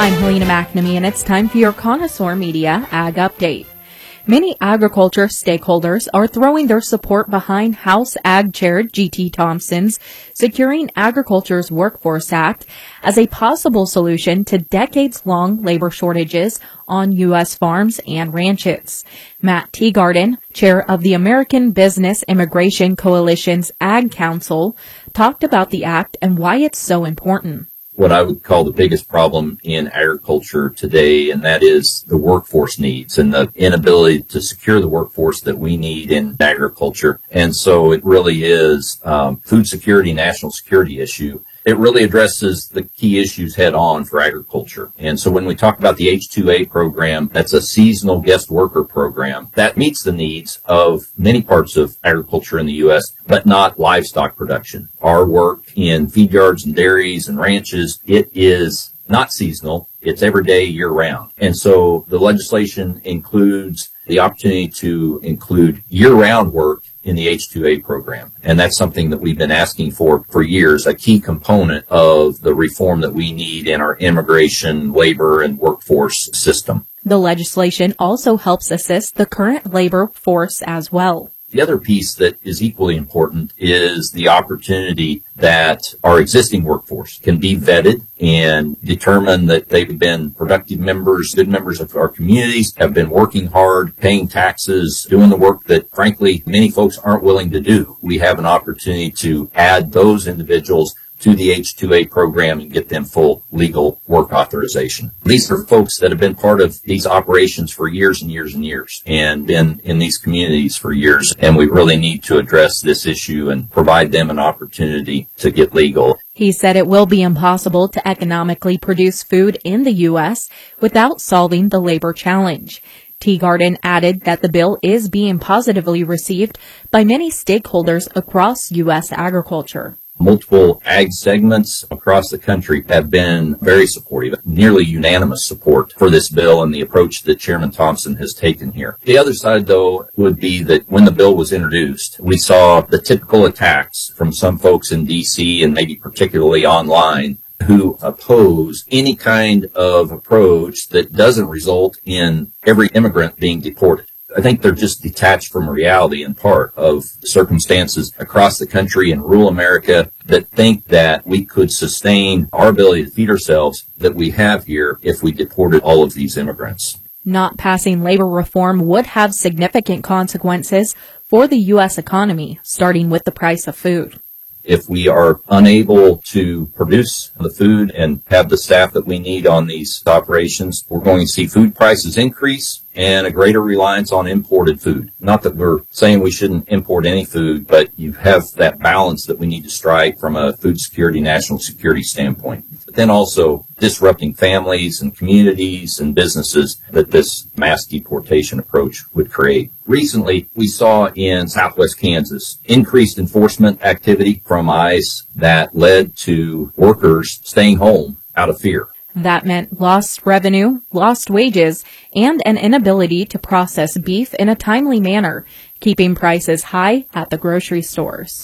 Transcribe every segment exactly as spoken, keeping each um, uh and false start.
I'm Helena McNamee, and it's time for your Connoisseur Media Ag Update. Many agriculture stakeholders are throwing their support behind House Ag Chair G T Thompson's Securing Agriculture's Workforce Act as a possible solution to decades-long labor shortages on U S farms and ranches. Matt Teagarden, chair of the American Business Immigration Coalition's Ag Council, talked about the act and why it's so important. What I would call the biggest problem in agriculture today, and that is the workforce needs and the inability to secure the workforce that we need in agriculture. And so it really is um, food security, national security issue. It really addresses the key issues head on for agriculture. And so when we talk about the H two A program, that's a seasonal guest worker program that meets the needs of many parts of agriculture in the U S, but not livestock production. Our work in feed yards and dairies and ranches, it is not seasonal. It's every day year round. And so the legislation includes the opportunity to include year round work in the H two A program. And that's something that we've been asking for for years, a key component of the reform that we need in our immigration, labor, and workforce system. The legislation also helps assist the current labor force as well. The other piece that is equally important is the opportunity that our existing workforce can be vetted and determine that they've been productive members, good members of our communities, have been working hard, paying taxes, doing the work that, frankly, many folks aren't willing to do. We have an opportunity to add those individuals to the H two A program and get them full legal work authorization. These are folks that have been part of these operations for years and years and years and been in these communities for years. And we really need to address this issue and provide them an opportunity to get legal. He said it will be impossible to economically produce food in the U S without solving the labor challenge. Teagarden added that the bill is being positively received by many stakeholders across U S agriculture. Multiple ag segments across the country have been very supportive, nearly unanimous support for this bill and the approach that Chairman Thompson has taken here. The other side, though, would be that when the bill was introduced, we saw the typical attacks from some folks in D C and maybe particularly online who oppose any kind of approach that doesn't result in every immigrant being deported. I think they're just detached from reality in part of circumstances across the country and rural America that think that we could sustain our ability to feed ourselves that we have here if we deported all of these immigrants. Not passing labor reform would have significant consequences for the U S economy, starting with the price of food. If we are unable to produce the food and have the staff that we need on these operations, we're going to see food prices increase and a greater reliance on imported food. Not that we're saying we shouldn't import any food, but you have that balance that we need to strike from a food security, national security standpoint. But then also disrupting families and communities and businesses that this mass deportation approach would create. Recently, we saw in southwest Kansas increased enforcement activity from ICE that led to workers staying home out of fear. That meant lost revenue, lost wages, and an inability to process beef in a timely manner, keeping prices high at the grocery stores.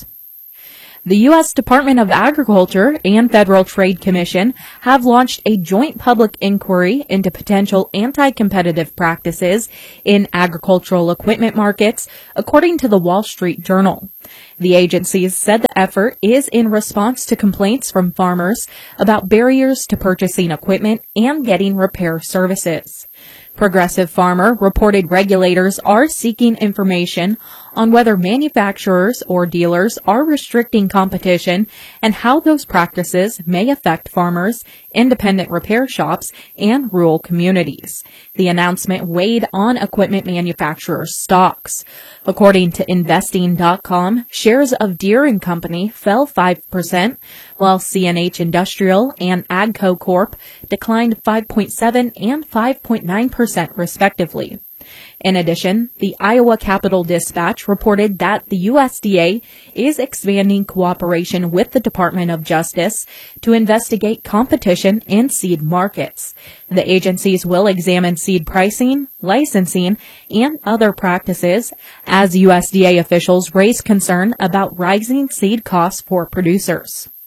The U S Department of Agriculture and Federal Trade Commission have launched a joint public inquiry into potential anti-competitive practices in agricultural equipment markets, according to the Wall Street Journal. The agencies said the effort is in response to complaints from farmers about barriers to purchasing equipment and getting repair services. Progressive Farmer reported regulators are seeking information on whether manufacturers or dealers are restricting competition and how those practices may affect farmers, independent repair shops, and rural communities. The announcement weighed on equipment manufacturers' stocks. According to investing dot com, shares of Deere and Company fell five percent, while C N H Industrial and AGCO Corp declined five point seven and five point nine percent respectively. In addition, the Iowa Capital Dispatch reported that the U S D A is expanding cooperation with the Department of Justice to investigate competition in seed markets. The agencies will examine seed pricing, licensing, and other practices as U S D A officials raise concern about rising seed costs for producers.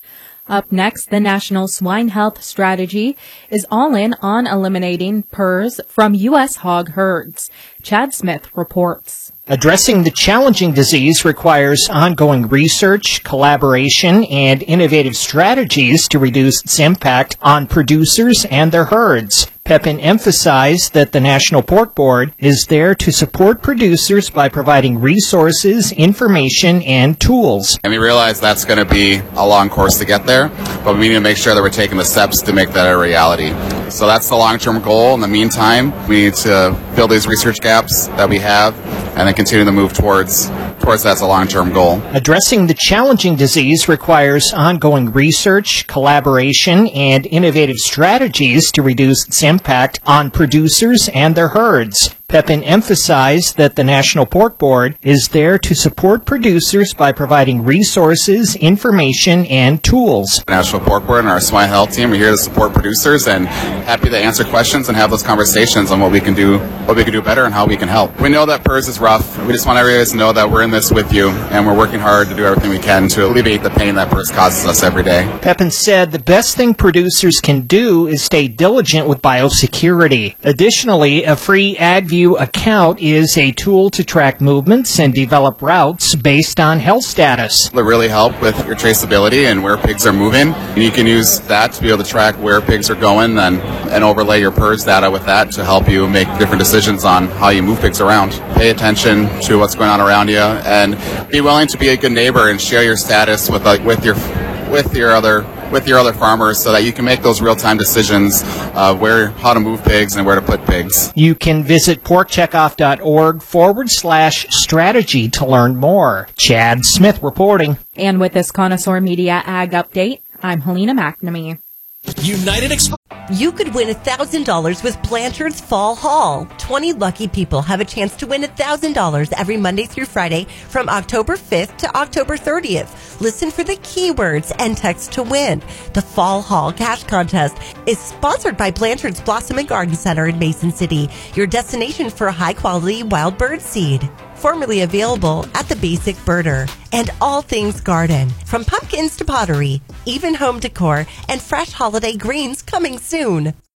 Up next, the National Swine Health Strategy is all in on eliminating P R R S from U S hog herds. Chad Smith reports. Addressing the challenging disease requires ongoing research, collaboration, and innovative strategies to reduce its impact on producers and their herds. Pepin emphasized that the National Pork Board is there to support producers by providing resources, information, and tools. And we realize that's going to be a long course to get there, but we need to make sure that we're taking the steps to make that a reality. So that's the long-term goal. In the meantime, we need to fill these research gaps that we have and then continue to move towards towards that's a long-term goal. Addressing the challenging disease requires ongoing research, collaboration, and innovative strategies to reduce its impact on producers and their herds. Pepin emphasized that the National Pork Board is there to support producers by providing resources, information, and tools. The National Pork Board and our swine health team are here to support producers and happy to answer questions and have those conversations on what we can do, what we can do better and how we can help. We know that P R R S is rough. We just want everybody to know that we're in this with you and we're working hard to do everything we can to alleviate the pain that P R R S causes us every day. Pepin said the best thing producers can do is stay diligent with biosecurity. Additionally, a free AgView account is a tool to track movements and develop routes based on health status. It really help with your traceability and where pigs are moving. And you can use that to be able to track where pigs are going and, and overlay your P R R S data with that to help you make different decisions on how you move pigs around. Pay attention to what's going on around you and be willing to be a good neighbor and share your status with like with your with your other with your other farmers so that you can make those real-time decisions of where, how to move pigs and where to put pigs. You can visit porkcheckoff.org forward slash strategy to learn more. Chad Smith reporting. And with this Connoisseur Media Ag Update, I'm Helena McNamee. United Express. You could win one thousand dollars with Blanchard's Fall Haul. twenty lucky people have a chance to win one thousand dollars every Monday through Friday from October fifth to October thirtieth. Listen for the keywords and text to win. The Fall Haul Cash Contest is sponsored by Blanchard's Blossom and Garden Center in Mason City, your destination for high-quality wild bird seed. Formerly available at the Basic Birder. And all things garden, from pumpkins to pottery, even home decor, and fresh holiday greens coming soon.